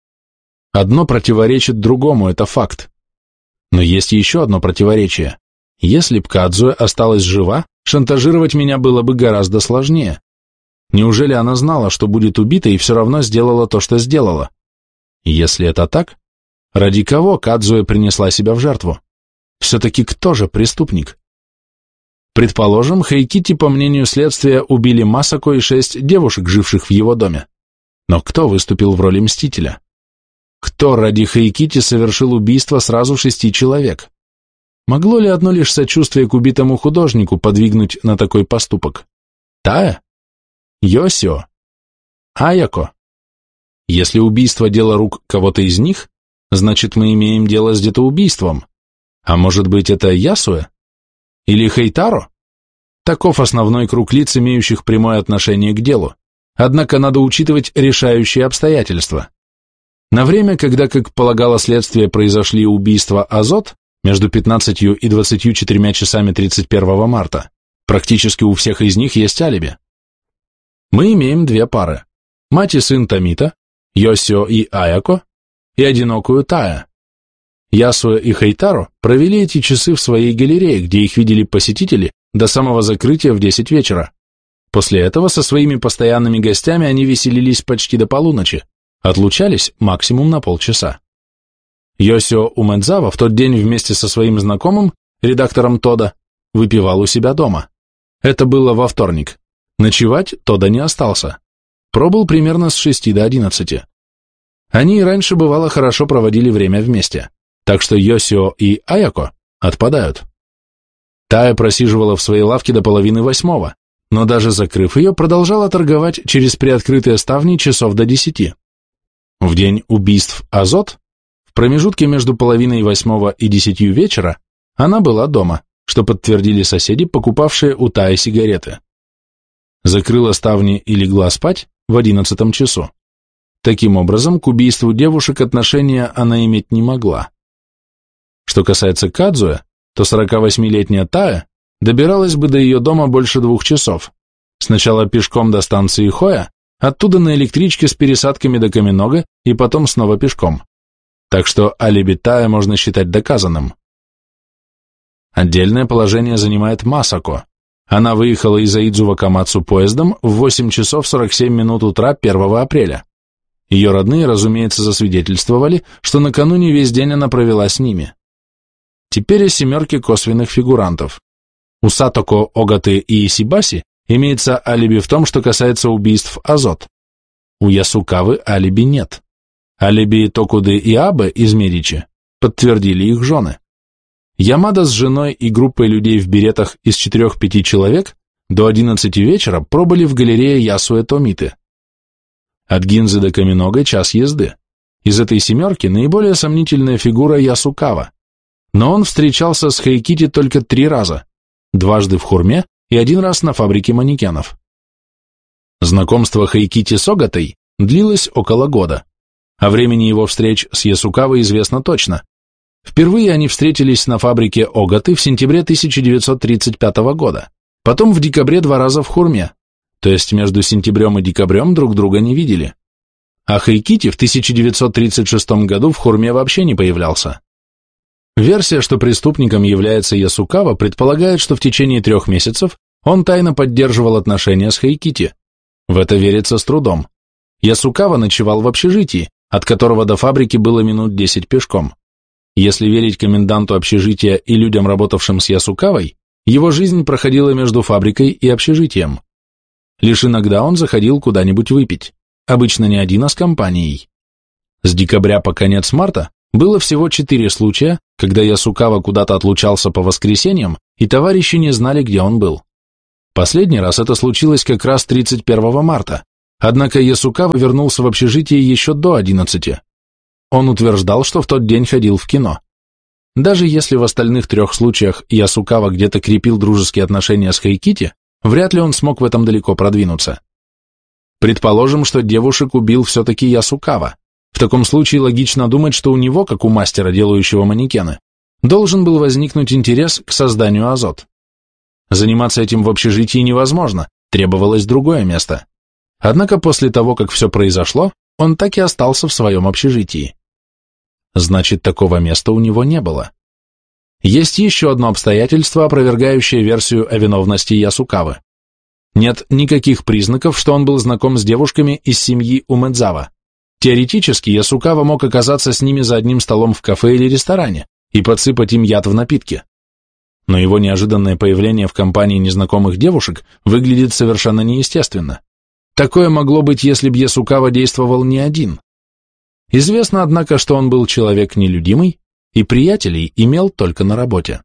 Speaker 1: Одно противоречит другому, это факт. Но есть еще одно противоречие. Если б Кадзуэ осталась жива, шантажировать меня было бы гораздо сложнее. Неужели она знала, что будет убита, и все равно сделала то, что сделала? Если это так, ради кого Кадзуэ принесла себя в жертву? Все-таки кто же преступник? Предположим, Хайкити, по мнению следствия, убили Масако и шесть девушек, живших в его доме. Но кто выступил в роли мстителя? Кто ради Хайкити совершил убийство сразу шести человек? Могло ли одно лишь сочувствие к убитому художнику подвигнуть на такой поступок? Тая? Йосио? Аяко? Если убийство – дело рук кого-то из них, значит, мы имеем дело с детоубийством. А может быть, это Ясуэ? Или Хейтаро? Таков основной круг лиц, имеющих прямое отношение к делу. Однако надо учитывать решающие обстоятельства. На время, когда, как полагало следствие, произошли убийства Азот, между пятнадцатью и двадцатью четырьмя часами тридцать первого марта, практически у всех из них есть алиби. Мы имеем две пары. Мать и сын Томита, Йосио и Аяко, и одинокую Тая. Ясуэ и Хейтаро провели эти часы в своей галерее, где их видели посетители до самого закрытия в десять вечера. После этого со своими постоянными гостями они веселились почти до полуночи, отлучались максимум на полчаса. Йосио Умэдзава в тот день вместе со своим знакомым, редактором Тода, выпивал у себя дома. Это было во вторник. Ночевать Тода не остался. Пробыл примерно с шести до одиннадцати. Они и раньше бывало хорошо проводили время вместе. Так что Йосио и Аяко отпадают. Тая просиживала в своей лавке до половины восьмого, но даже закрыв ее, продолжала торговать через приоткрытые ставни часов до десяти. В день убийств Азот, в промежутке между половиной восьмого и десятью вечера, она была дома, что подтвердили соседи, покупавшие у Таи сигареты. Закрыла ставни и легла спать в одиннадцатом часу. Таким образом, к убийству девушек отношения она иметь не могла. Что касается Кадзуэ, то сорокавосьмилетняя Тая добиралась бы до ее дома больше двух часов. Сначала пешком до станции Хоя, оттуда на электричке с пересадками до Каменога и потом снова пешком. Так что алиби Тая можно считать доказанным. Отдельное положение занимает Масако. Она выехала из Аидзу-Вакамацу поездом в восемь часов сорок семь минут утра первого апреля. Ее родные, разумеется, засвидетельствовали, что накануне весь день она провела с ними. Теперь о семерке косвенных фигурантов. У Сатоко, Огаты и Исибаси имеется алиби в том, что касается убийств Азот. У Ясукавы алиби нет. Алиби Токуды и Абе из Медичи подтвердили их жены. Ямада с женой и группой людей в беретах из четырех-пяти человек до одиннадцати вечера пробыли в галерее Ясуэ Томиты. От Гинзы до Каменога час езды. Из этой семерки наиболее сомнительная фигура Ясукава. Но он встречался с Хайкити только три раза, дважды в Хурме и один раз на фабрике манекенов. Знакомство Хайкити с Огатой длилось около года. О времени его встреч с Ясукавой известно точно. Впервые они встретились на фабрике Огаты в сентябре тысяча девятьсот тридцать пятого года, потом в декабре два раза в Хурме, то есть между сентябрем и декабрем друг друга не видели. А Хайкити в тысяча девятьсот тридцать шестом году в Хурме вообще не появлялся. Версия, что преступником является Ясукава, предполагает, что в течение трех месяцев он тайно поддерживал отношения с Хайкити. В это верится с трудом. Ясукава ночевал в общежитии, от которого до фабрики было минут десять пешком. Если верить коменданту общежития и людям, работавшим с Ясукавой, его жизнь проходила между фабрикой и общежитием. Лишь иногда он заходил куда-нибудь выпить, обычно не один, а с компанией. С декабря по конец марта было всего четыре случая, когда Ясукава куда-то отлучался по воскресеньям и товарищи не знали, где он был. Последний раз это случилось как раз тридцать первого марта, однако Ясукава вернулся в общежитие еще до одиннадцати. Он утверждал, что в тот день ходил в кино. Даже если в остальных трех случаях Ясукава где-то крепил дружеские отношения с Хайкити, вряд ли он смог в этом далеко продвинуться. Предположим, что девушек убил все-таки Ясукава. В таком случае логично думать, что у него, как у мастера, делающего манекены, должен был возникнуть интерес к созданию Азот. Заниматься этим в общежитии невозможно, требовалось другое место. Однако после того, как все произошло, он так и остался в своем общежитии. Значит, такого места у него не было. Есть еще одно обстоятельство, опровергающее версию о виновности Ясукавы. Нет никаких признаков, что он был знаком с девушками из семьи Умэдзава. Теоретически Ясукава мог оказаться с ними за одним столом в кафе или ресторане и подсыпать им яд в напитки. Но его неожиданное появление в компании незнакомых девушек выглядит совершенно неестественно. Такое могло быть, если б Ясукава действовал не один. Известно, однако, что он был человек нелюдимый и приятелей имел только на работе.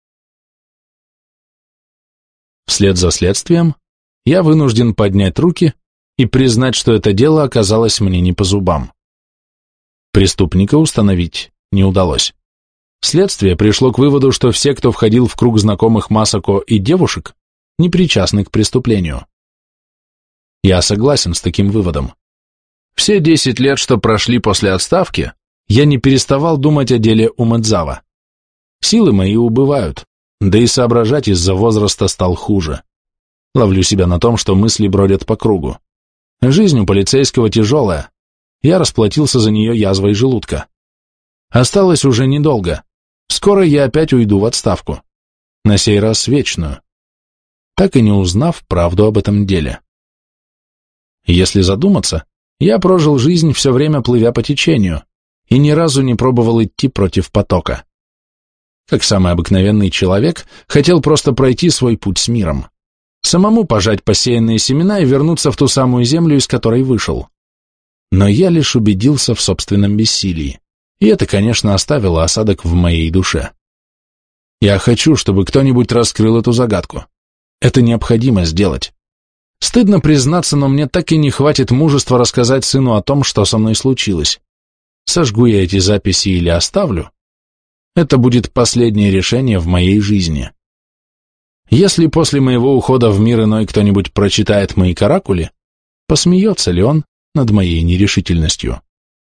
Speaker 1: Вслед за следствием я вынужден поднять руки и признать, что это дело оказалось мне не по зубам. Преступника установить не удалось. Следствие пришло к выводу, что все, кто входил в круг знакомых Масако и девушек, не причастны к преступлению. Я согласен с таким выводом. Все десять лет, что прошли после отставки, я не переставал думать о деле Умэдзава. Силы мои убывают, да и соображать из-за возраста стал хуже. Ловлю себя на том, что мысли бродят по кругу. Жизнь у полицейского тяжелая. Я расплатился за нее язвой желудка. Осталось уже недолго. Скоро я опять уйду в отставку. На сей раз вечную. Так и не узнав правду об этом деле. Если задуматься, я прожил жизнь все время плывя по течению и ни разу не пробовал идти против потока. Как самый обыкновенный человек, хотел просто пройти свой путь с миром. Самому пожать посеянные семена и вернуться в ту самую землю, из которой вышел. Но я лишь убедился в собственном бессилии, и это, конечно, оставило осадок в моей душе. Я хочу, чтобы кто-нибудь раскрыл эту загадку. Это необходимо сделать. Стыдно признаться, но мне так и не хватит мужества рассказать сыну о том, что со мной случилось. Сожгу я эти записи или оставлю? Это будет последнее решение в моей жизни. Если после моего ухода в мир иной кто-нибудь прочитает мои каракули, посмеется ли он над моей нерешительностью?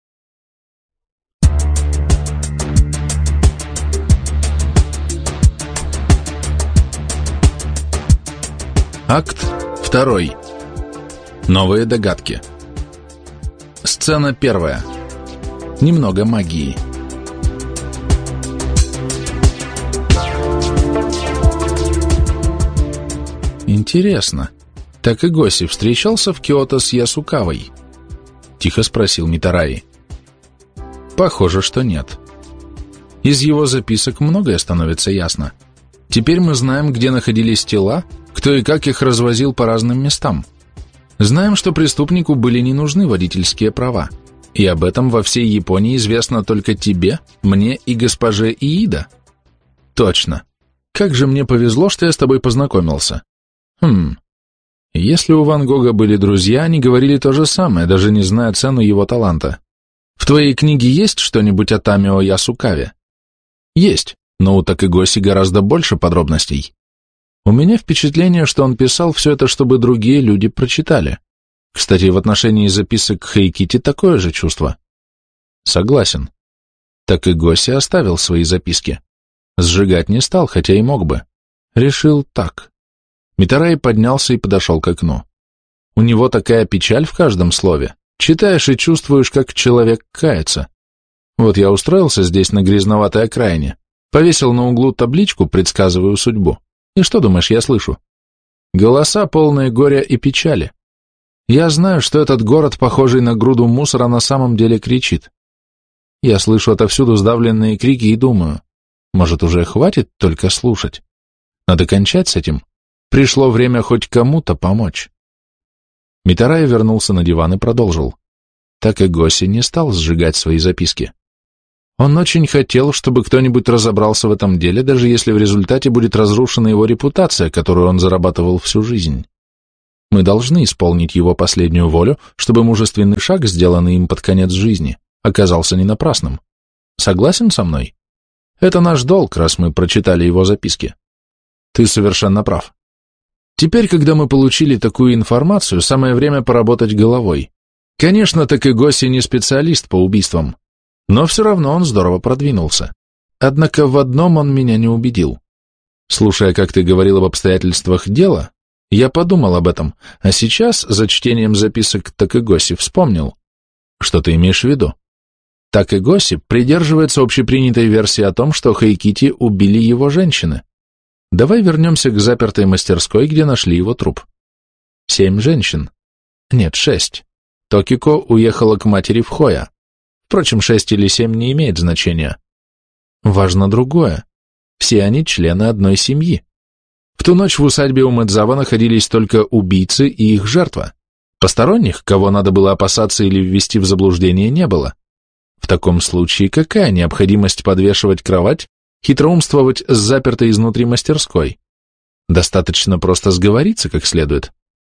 Speaker 1: Акт второй. Новые догадки. Сцена первая. Немного магии. Интересно, так и Госи встречался в Киото с Ясукавой? Тихо спросил Митараи. Похоже, что нет. Из его записок многое становится ясно. Теперь мы знаем, где находились тела, кто и как их развозил по разным местам. Знаем, что преступнику были не нужны водительские права, и об этом во всей Японии известно только тебе, мне и госпоже Иида. Точно. Как же мне повезло, что я с тобой познакомился. Хм. Если у Ван Гога были друзья, они говорили то же самое, даже не зная цену его таланта. В твоей книге есть что-нибудь о Тамио Ясукаве? Есть, но у Такэгоси гораздо больше подробностей. У меня впечатление, что он писал все это, чтобы другие люди прочитали. Кстати, в отношении записок Хэйкити такое же чувство. Согласен. Такэгоси оставил свои записки. Сжигать не стал, хотя и мог бы. Решил так. Митараи поднялся и подошел к окну. У него такая печаль в каждом слове. Читаешь и чувствуешь, как человек кается. Вот я устроился здесь на грязноватой окраине, повесил на углу табличку «Предсказываю судьбу». И что, думаешь, я слышу? Голоса, полные горя и печали. Я знаю, что этот город, похожий на груду мусора, на самом деле кричит. Я слышу отовсюду сдавленные крики и думаю, может, уже хватит только слушать? Надо кончать с этим. Пришло время хоть кому-то помочь. Митараи вернулся на диван и продолжил. Так и Госи не стал сжигать свои записки. Он очень хотел, чтобы кто-нибудь разобрался в этом деле, даже если в результате будет разрушена его репутация, которую он зарабатывал всю жизнь. Мы должны исполнить его последнюю волю, чтобы мужественный шаг, сделанный им под конец жизни, оказался не напрасным. Согласен со мной? Это наш долг, раз мы прочитали его записки. Ты совершенно прав. Теперь, когда мы получили такую информацию, самое время поработать головой. Конечно, Такэгоси не специалист по убийствам, но все равно он здорово продвинулся. Однако в одном он меня не убедил. Слушая, как ты говорил об обстоятельствах дела, я подумал об этом, а сейчас, за чтением записок Такэгоси, вспомнил. Что ты имеешь в виду? Такэгоси придерживается общепринятой версии о том, что Хэйкити убили его женщины. Давай вернемся к запертой мастерской, где нашли его труп. Семь женщин. Нет, шесть. Токико уехала к матери в Хоя. Впрочем, шесть или семь не имеет значения. Важно другое. Все они члены одной семьи. В ту ночь в усадьбе Умэдзава находились только убийцы и их жертва. Посторонних, кого надо было опасаться или ввести в заблуждение, не было. В таком случае какая необходимость подвешивать кровать, хитроумствовать с запертой изнутри мастерской? Достаточно просто сговориться как следует.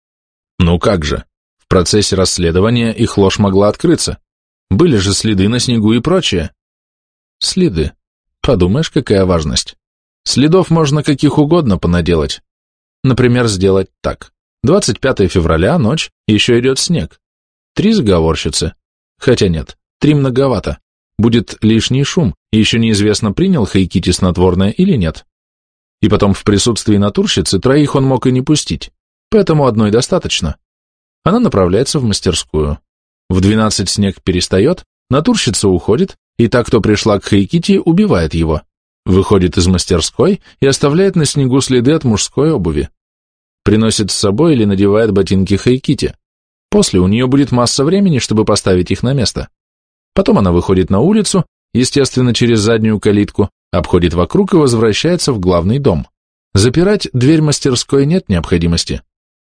Speaker 1: Ну как же, в процессе расследования их ложь могла открыться. Были же следы на снегу и прочее. Следы. Подумаешь, какая важность. Следов можно каких угодно понаделать. Например, сделать так. двадцать пятое февраля, ночь, еще идет снег. Три заговорщицы. Хотя нет, три многовато. Будет лишний шум, и еще неизвестно, принял Хэйкити снотворное или нет. И потом в присутствии натурщицы троих он мог и не пустить, поэтому одной достаточно. Она направляется в мастерскую. В двенадцать снег перестает, натурщица уходит, и та, кто пришла к Хэйкити, убивает его. Выходит из мастерской и оставляет на снегу следы от мужской обуви. Приносит с собой или надевает ботинки Хэйкити. После у нее будет масса времени, чтобы поставить их на место. Потом она выходит на улицу, естественно, через заднюю калитку, обходит вокруг и возвращается в главный дом. Запирать дверь мастерской нет необходимости.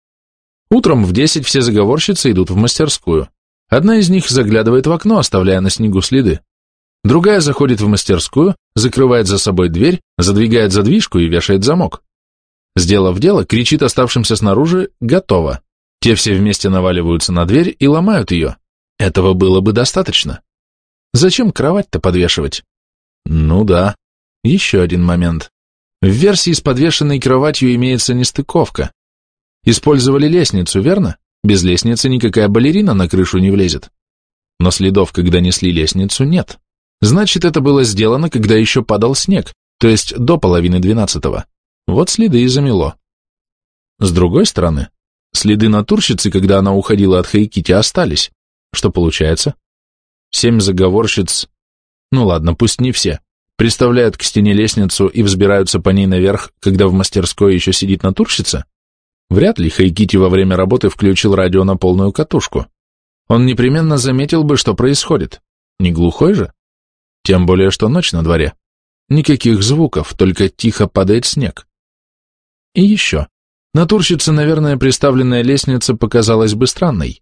Speaker 1: Утром в десять все заговорщицы идут в мастерскую. Одна из них заглядывает в окно, оставляя на снегу следы. Другая заходит в мастерскую, закрывает за собой дверь, задвигает задвижку и вешает замок. Сделав дело, кричит оставшимся снаружи «Готово!». Те все вместе наваливаются на дверь и ломают ее. Этого было бы достаточно. Зачем кровать-то подвешивать? Ну да. Еще один момент. В версии с подвешенной кроватью имеется нестыковка. Использовали лестницу, верно? Без лестницы никакая балерина на крышу не влезет. Но следов, когда несли лестницу, нет. Значит, это было сделано, когда еще падал снег, то есть до половины двенадцатого. Вот следы и замело. С другой стороны, следы натурщицы, когда она уходила от Хэйкити, остались. Что получается? Семь заговорщиц, ну ладно, пусть не все, приставляют к стене лестницу и взбираются по ней наверх, когда в мастерской еще сидит натурщица? Вряд ли Хэйкити во время работы включил радио на полную катушку. Он непременно заметил бы, что происходит. Не глухой же? Тем более, что ночь на дворе. Никаких звуков, только тихо падает снег. И еще. Натурщице, наверное, приставленная лестница показалась бы странной.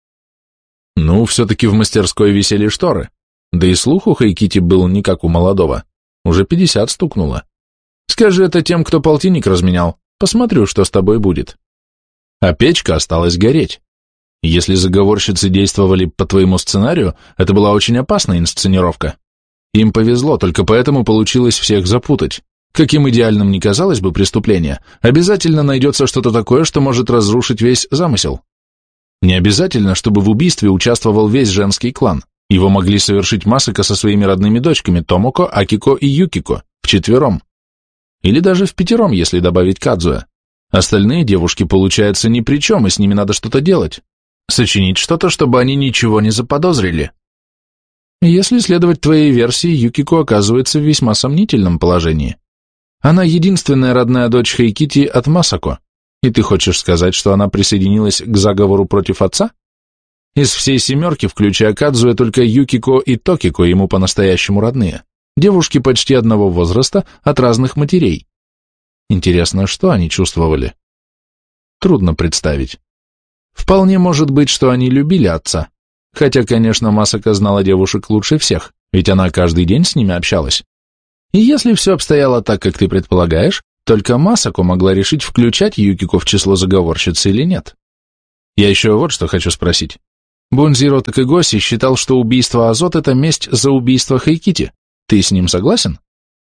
Speaker 1: Ну, все-таки в мастерской висели шторы. Да и слух у Хэйкити был не как у молодого. Уже пятьдесят стукнуло. Скажи это тем, кто полтинник разменял. Посмотрю, что с тобой будет. А печка осталась гореть. Если заговорщицы действовали по твоему сценарию, это была очень опасная инсценировка. Им повезло, только поэтому получилось всех запутать. Каким идеальным ни казалось бы преступление, обязательно найдется что-то такое, что может разрушить весь замысел. Не обязательно, чтобы в убийстве участвовал весь женский клан. Его могли совершить Масака со своими родными дочками Томоко, Акико и Юкико, вчетвером. Или даже в пятером, если добавить Кадзуэ. Остальные девушки, получается, ни при чем, и с ними надо что-то делать. Сочинить что-то, чтобы они ничего не заподозрили. Если следовать твоей версии, Юкико оказывается в весьма сомнительном положении. Она единственная родная дочь Хэйкити от Масако, и ты хочешь сказать, что она присоединилась к заговору против отца? Из всей семерки, включая Кадзуэ, только Юкико и Токико ему по-настоящему родные. Девушки почти одного возраста, от разных матерей. Интересно, что они чувствовали? Трудно представить. Вполне может быть, что они любили отца. Хотя, конечно, Масака знала девушек лучше всех, ведь она каждый день с ними общалась. И если все обстояло так, как ты предполагаешь, только Масако могла решить, включать Юкико в число заговорщиц или нет. Я еще вот что хочу спросить. Бунзиро Такэгоси считал, что убийство Азот — это месть за убийство Хайкити. Ты с ним согласен?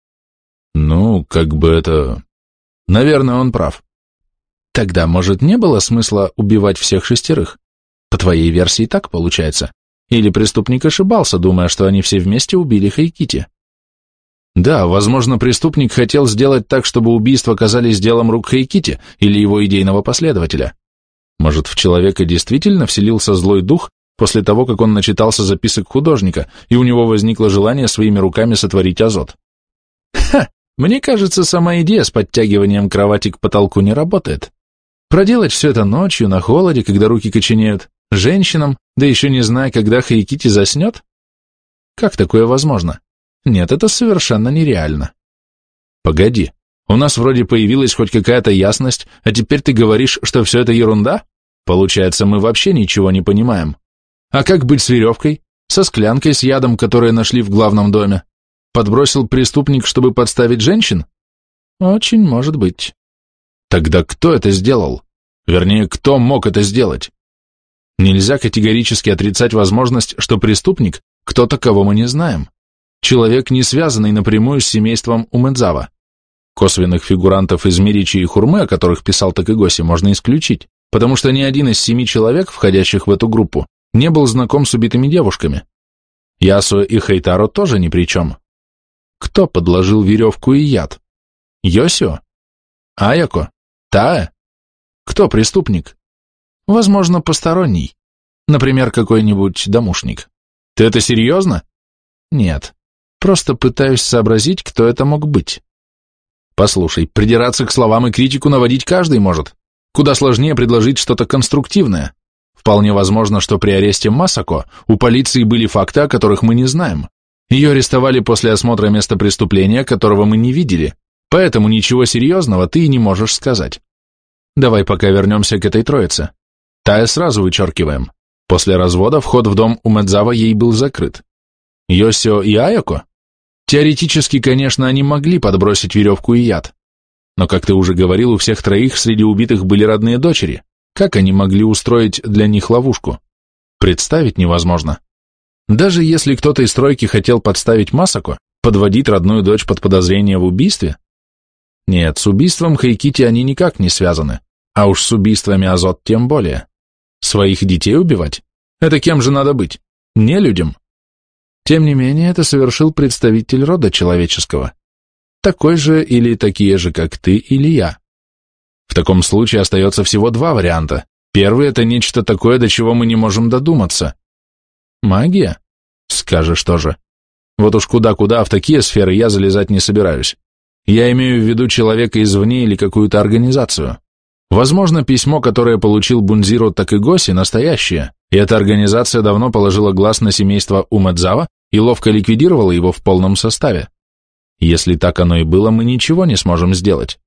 Speaker 1: Ну, как бы это... Наверное, он прав. Тогда, может, не было смысла убивать всех шестерых? По твоей версии так получается. Или преступник ошибался, думая, что они все вместе убили Хайкити? Да, возможно, преступник хотел сделать так, чтобы убийства казались делом рук Хайкити или его идейного последователя. Может, в человека действительно вселился злой дух после того, как он начитался записок художника, и у него возникло желание своими руками сотворить Азот. Ха! Мне кажется, сама идея с подтягиванием кровати к потолку не работает. Проделать все это ночью, на холоде, когда руки коченеют, женщинам, да еще не зная, когда Хайкити заснет? Как такое возможно? Нет, это совершенно нереально. Погоди, у нас вроде появилась хоть какая-то ясность, а теперь ты говоришь, что все это ерунда? Получается, мы вообще ничего не понимаем. А как быть с веревкой? Со склянкой с ядом, которые нашли в главном доме? Подбросил преступник, чтобы подставить женщин? Очень может быть. Тогда кто это сделал? Вернее, кто мог это сделать? Нельзя категорически отрицать возможность, что преступник – кто-то, кого мы не знаем. Человек, не связанный напрямую с семейством Умэдзава. Косвенных фигурантов из Миричи и Хурмы, о которых писал Такэгоси, можно исключить, потому что ни один из семи человек, входящих в эту группу, не был знаком с убитыми девушками. Ясуо и Хейтаро тоже ни при чем. Кто подложил веревку и яд? Йосио? Аяко? Таэ? Кто преступник? Возможно, посторонний. Например, какой-нибудь домушник. Ты это серьезно? Нет. Просто пытаюсь сообразить, кто это мог быть. Послушай, придираться к словам и критику наводить каждый может. Куда сложнее предложить что-то конструктивное. Вполне возможно, что при аресте Масако у полиции были факты, о которых мы не знаем. Ее арестовали после осмотра места преступления, которого мы не видели, поэтому ничего серьезного ты и не можешь сказать. Давай пока вернемся к этой троице. Тая сразу вычеркиваем. После развода вход в дом Умэдзава ей был закрыт. Йосио и Аяко? Теоретически, конечно, они могли подбросить веревку и яд. Но, как ты уже говорил, у всех троих среди убитых были родные дочери. Как они могли устроить для них ловушку? Представить невозможно. Даже если кто-то из тройки хотел подставить Масако, подводить родную дочь под подозрение в убийстве? Нет, с убийством Хайкити они никак не связаны, а уж с убийствами Азот тем более. Своих детей убивать? Это кем же надо быть? Нелюдям? Тем не менее, это совершил представитель рода человеческого. Такой же или такие же, как ты или я. В таком случае остается всего два варианта. Первый – это нечто такое, до чего мы не можем додуматься. Магия? Скажешь тоже. Вот уж куда-куда, а в такие сферы я залезать не собираюсь. Я имею в виду человека извне или какую-то организацию. Возможно, письмо, которое получил Бунзиро Такэгоси, настоящее, и эта организация давно положила глаз на семейство Умэдзава и ловко ликвидировала его в полном составе. Если так оно и было, мы ничего не сможем сделать.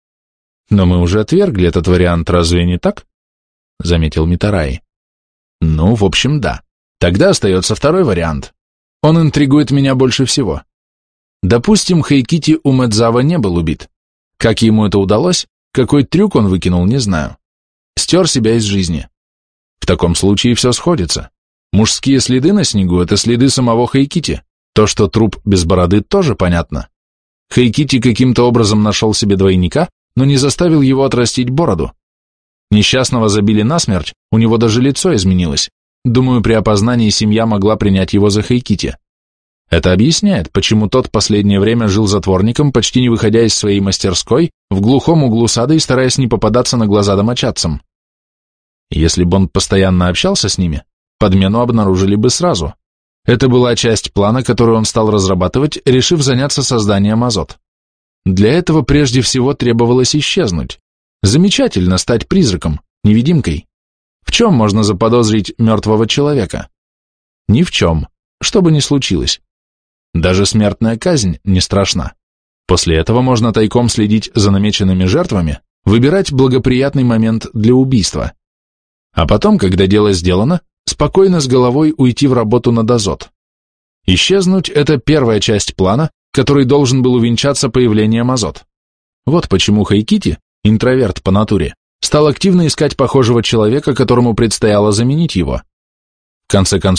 Speaker 1: Но мы уже отвергли этот вариант, разве не так? Заметил Митараи. Ну, в общем, да. Тогда остается второй вариант. Он интригует меня больше всего. Допустим, Хайкити Умэдзава не был убит. Как ему это удалось, какой трюк он выкинул, не знаю. Стер себя из жизни. В таком случае все сходится. Мужские следы на снегу – это следы самого Хайкити. То, что труп без бороды, тоже понятно. Хайкити каким-то образом нашел себе двойника, но не заставил его отрастить бороду. Несчастного забили насмерть, у него даже лицо изменилось. Думаю, при опознании семья могла принять его за Хайкити. Это объясняет, почему тот последнее время жил затворником, почти не выходя из своей мастерской, в глухом углу сада и стараясь не попадаться на глаза домочадцам. Если бы он постоянно общался с ними, подмену обнаружили бы сразу. Это была часть плана, который он стал разрабатывать, решив заняться созданием Азот. Для этого прежде всего требовалось исчезнуть. Замечательно стать призраком, невидимкой. В чем можно заподозрить мертвого человека? Ни в чем, что бы ни случилось. Даже смертная казнь не страшна. После этого можно тайком следить за намеченными жертвами, выбирать благоприятный момент для убийства. А потом, когда дело сделано, спокойно с головой уйти в работу над Азот. Исчезнуть – это первая часть плана, который должен был увенчаться появлением Азот. Вот почему Хайкити, интроверт по натуре, стал активно искать похожего человека, которому предстояло заменить его. В конце концов,